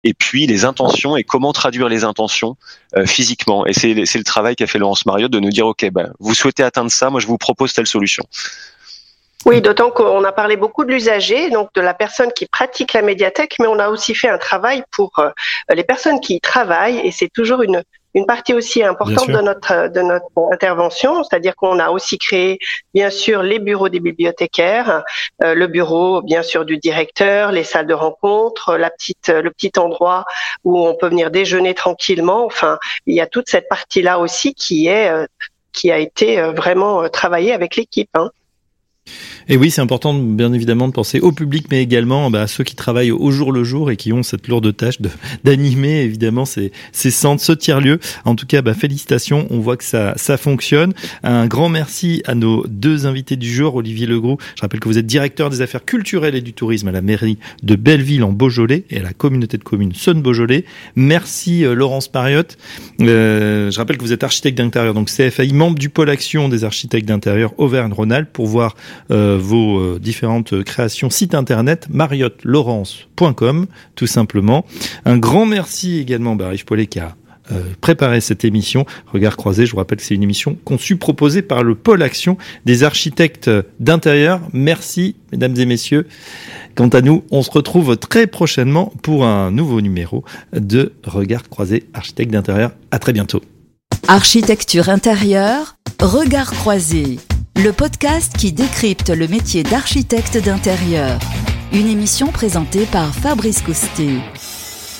et puis les intentions et comment traduire les intentions physiquement. Et c'est le travail qu'a fait Laurence Mariotte de nous dire, ok, vous souhaitez atteindre ça, moi je vous propose telle solution. Oui, d'autant qu'on a parlé beaucoup de l'usager, donc de la personne qui pratique la médiathèque, mais on a aussi fait un travail pour les personnes qui y travaillent, et c'est toujours une partie aussi importante de notre intervention, c'est-à-dire qu'on a aussi créé bien sûr les bureaux des bibliothécaires, le bureau bien sûr du directeur, les salles de rencontre, le petit endroit où on peut venir déjeuner tranquillement. Enfin, il y a toute cette partie-là aussi qui a été vraiment travaillée avec l'équipe. Et oui, c'est important, bien évidemment, de penser au public, mais également à ceux qui travaillent au jour le jour et qui ont cette lourde tâche d'animer, évidemment, ces centres, ce tiers-lieu. En tout cas, félicitations. On voit que ça fonctionne. Un grand merci à nos deux invités du jour, Olivier Legroux. Je rappelle que vous êtes directeur des affaires culturelles et du tourisme à la mairie de Belleville en Beaujolais et à la communauté de communes Saône-Beaujolais. Merci, Laurence Mariotte. Je rappelle que vous êtes architecte d'intérieur, donc CFAI, membre du pôle action des architectes d'intérieur Auvergne-Rhône-Alpes. Pour voir vos différentes créations, site internet mariottelawrence.com, tout simplement. Un grand merci également à Yves Paulet qui a préparé cette émission. Regard croisé, je vous rappelle que c'est une émission conçue, proposée par le pôle action des architectes d'intérieur. Merci, mesdames et messieurs. Quant à nous, on se retrouve très prochainement pour un nouveau numéro de Regard croisé, architecte d'intérieur. À très bientôt. Architecture intérieure, Regard croisé. Le podcast qui décrypte le métier d'architecte d'intérieur. Une émission présentée par Fabrice Coustet.